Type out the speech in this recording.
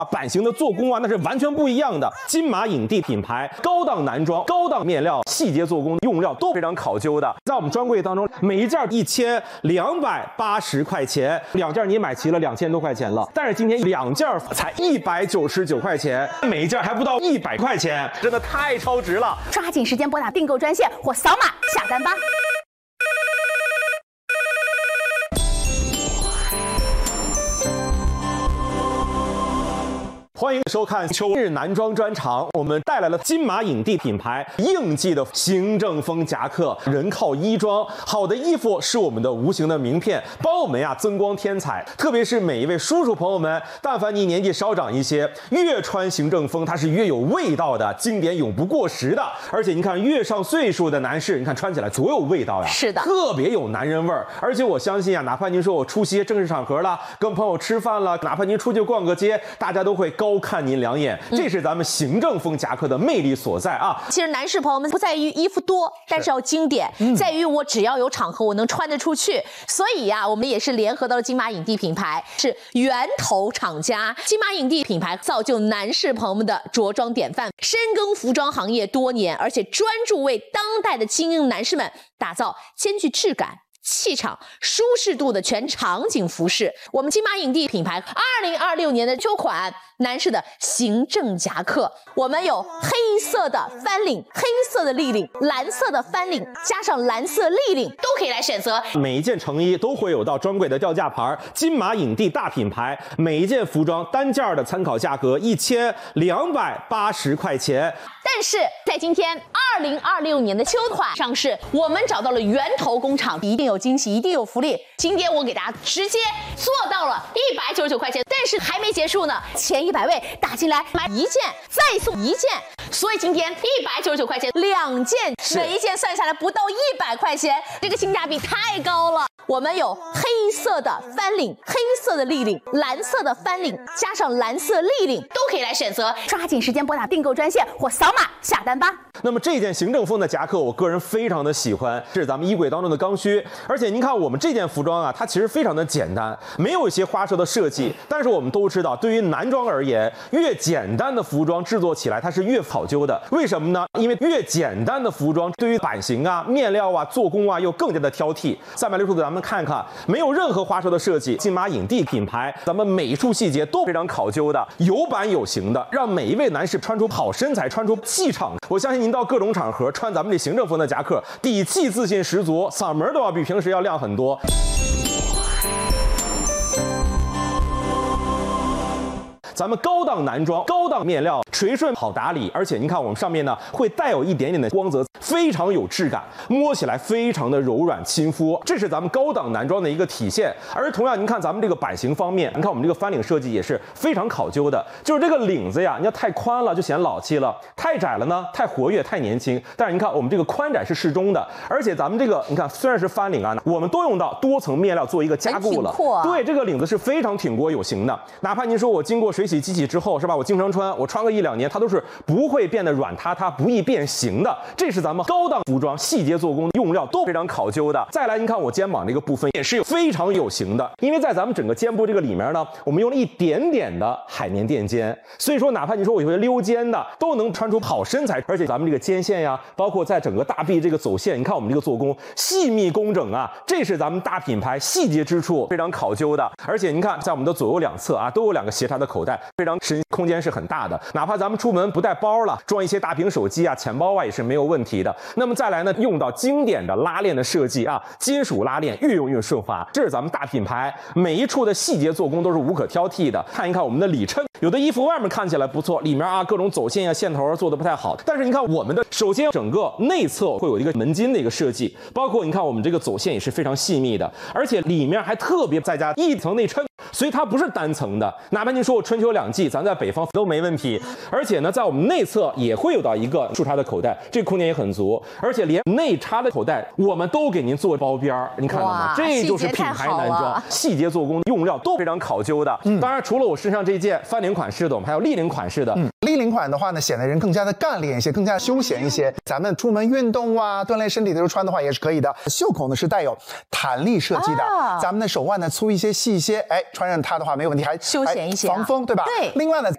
版型的做工啊，那是完全不一样的。金马影帝品牌，高档男装、高档面料、细节做工、用料都非常考究的。在我们专柜当中，每一件1280块钱，2件你买齐了2000多块钱了。但是今天2件才199块钱，每一件还不到100块钱，真的太超值了！ 抓紧时间拨打订购专线或扫码下单吧。 欢迎收看秋日男装专场，我们带来了金马影帝品牌应季的行政风夹克，人靠衣装，好的衣服是我们的无形的名片，帮我们增光添彩。特别是每一位叔叔朋友们，但凡你年纪稍长一些，越穿行政风它是越有味道的，经典永不过时的。而且你看越上岁数的男士，你看穿起来多有味道呀， 是的， 特别有男人味儿。而且我相信哪怕您说我出席正式场合了，跟朋友吃饭了，哪怕您出去逛个街，大家都会高看您两眼，这是咱们行政风夹克的魅力所在啊！ 其实男士朋友们不在于衣服多，但是要经典，在于我只要有场合我能穿得出去。所以我们也是联合到了金马影帝品牌，是源头厂家。金马影帝品牌造就男士朋友们的着装典范，深耕服装行业多年，而且专注为当代的精英男士们打造兼具质感、气场、舒适度的全场景服饰。我们金马影帝品牌2026年的秋款男士的行政夹克，我们有黑色的翻领、黑色的立领、蓝色的翻领，加上蓝色立领，都可以来选择。 每一件成衣都会有到专柜的吊价牌，金马影帝大品牌，每一件服装单件的参考价格1280块钱。 但是在今天2026年的秋款上市，我们找到了源头工厂，一定有惊喜，一定有福利。今天我给大家直接做到了199块钱，但是还没结束呢，前100位打进来买一件再送一件，所以今天199块钱2件，每一件算下来不到100块钱，这个性价比太高了。我们有黑色的翻领、黑色的立领、蓝色的翻领，加上蓝色立领，都可以来选择。抓紧时间拨打订购专线或扫码下单吧。 那么这件行政风的夹克，我个人非常的喜欢，是咱们衣柜当中的刚需。而且您看我们这件服装它其实非常的简单，没有一些花哨的设计。但是我们都知道，对于男装而言，越简单的服装制作起来它是越考究的。为什么呢？因为越简单的服装，对于版型面料做工又更加的挑剔。360度咱们看看，没有任何花哨的设计，金马影帝品牌，咱们每一处细节都非常考究的，有版有型的，让每一位男士穿出好身材，穿出气场。我相信您到各种场合穿咱们这行政风的夹克，底气自信十足，嗓门都要比平时要亮很多。咱们高档男装、高档面料，垂顺好打理，而且您看我们上面会带有一点点的光泽，非常有质感，摸起来非常的柔软亲肤，这是咱们高档男装的一个体现。而同样您看咱们这个版型方面，您看我们这个翻领设计也是非常考究的，就是这个领子你要太宽了就显老气了，太窄了呢太活跃太年轻。但是您看我们这个宽窄是适中的，而且咱们这个你看虽然是翻领我们都用到多层面料做一个加固了，对，这个领子是非常挺过有型的。哪怕您说我经过水洗机器之后是吧，我经常穿，我穿个1-2年它都是不会变得软塌塌，不易变形的。这是咱们高档服装细节做工，用料都非常考究的。再来您看我肩膀这个部分也是非常有型的，因为在咱们整个肩部这个里面我们用了一点点的海绵垫肩，所以说哪怕你说我有些溜肩的都能穿出好身材。而且咱们这个肩线包括在整个大臂这个走线，你看我们这个做工细密工整这是咱们大品牌细节之处非常考究的。而且您看在我们的左右两侧都有2个斜插的口袋，非常空间是很大的，哪怕咱们出门不带包了，装一些大屏手机钱包也是没有问题的。那么再来呢，用到经典的拉链的设计金属拉链越用越顺滑，这是咱们大品牌每一处的细节做工都是无可挑剔的。看一看我们的里衬，有的衣服外面看起来不错，里面各种走线线头做的不太好，但是你看我们的首先整个内侧会有一个门襟的一个设计，包括你看我们这个走线也是非常细密的，而且里面还特别再加一层内衬，所以它不是单层的。哪怕您说我春秋2季咱在北方都没问题。而且呢在我们内侧也会有到一个竖插的口袋，这个空间也很足，而且连内插的口袋我们都给您做包边，你看到吗？这就是品牌男装，细节做工用料都非常考究的。当然除了我身上这件翻领款式的，我们还有立领款式的。 立领款的话呢，显得人更加的干练一些，更加休闲一些。咱们出门运动锻炼身体的时候穿的话也是可以的。袖口呢是带有弹力设计的，咱们的手腕呢粗一些细一些，穿上它的话没有问题，还休闲一些防风，对吧？ 对。 另外呢，